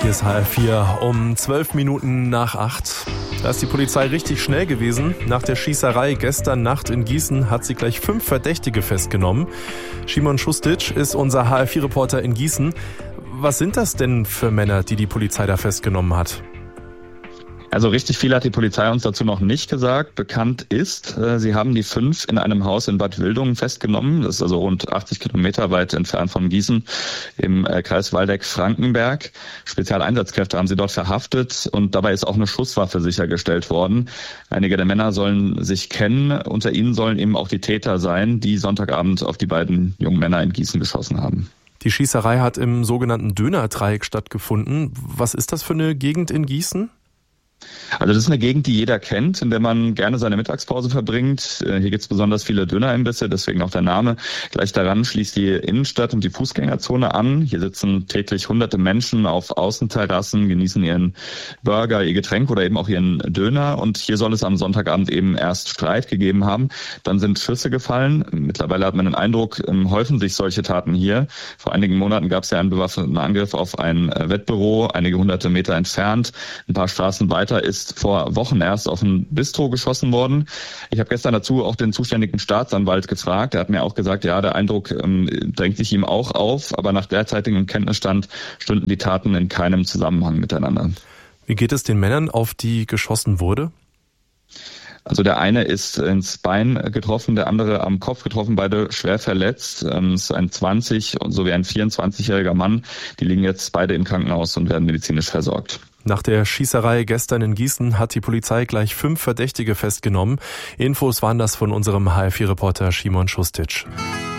Hier ist HR4 um 12 Minuten nach 8. Da ist die Polizei richtig schnell gewesen. Nach der Schießerei gestern Nacht in Gießen hat sie gleich 5 Verdächtige festgenommen. Szymon Šustić ist unser HR4-Reporter in Gießen. Was sind das denn für Männer, die Polizei da festgenommen hat? Also richtig viel hat die Polizei uns dazu noch nicht gesagt. Bekannt ist, sie haben die 5 in einem Haus in Bad Wildungen festgenommen. Das ist also rund 80 Kilometer weit entfernt von Gießen im Kreis Waldeck-Frankenberg. Spezialeinsatzkräfte haben sie dort verhaftet und dabei ist auch eine Schusswaffe sichergestellt worden. Einige der Männer sollen sich kennen. Unter ihnen sollen eben auch die Täter sein, die Sonntagabend auf die beiden jungen Männer in Gießen geschossen haben. Die Schießerei hat im sogenannten Dönerdreieck stattgefunden. Was ist das für eine Gegend in Gießen? Also das ist eine Gegend, die jeder kennt, in der man gerne seine Mittagspause verbringt. Hier gibt es besonders viele Dönerimbisse, deswegen auch der Name. Gleich daran schließt die Innenstadt und die Fußgängerzone an. Hier sitzen täglich hunderte Menschen auf Außenterrassen, genießen ihren Burger, ihr Getränk oder eben auch ihren Döner. Und hier soll es am Sonntagabend eben erst Streit gegeben haben. Dann sind Schüsse gefallen. Mittlerweile hat man den Eindruck, häufen sich solche Taten hier. Vor einigen Monaten gab es ja einen bewaffneten Angriff auf ein Wettbüro, einige hunderte Meter entfernt. Ein paar Straßen weiter ist vor Wochen erst auf ein Bistro geschossen worden. Ich habe gestern dazu auch den zuständigen Staatsanwalt gefragt. Er hat mir auch gesagt, ja, der Eindruck drängt sich ihm auch auf, aber nach derzeitigem Kenntnisstand stünden die Taten in keinem Zusammenhang miteinander. Wie geht es den Männern, auf die geschossen wurde? Also der eine ist ins Bein getroffen, der andere am Kopf getroffen, beide schwer verletzt. Es ist ein 20- sowie ein 24-jähriger Mann. Die liegen jetzt beide im Krankenhaus und werden medizinisch versorgt. Nach der Schießerei gestern in Gießen hat die Polizei gleich 5 Verdächtige festgenommen. Infos waren das von unserem HR4-Reporter Szymon Šustić.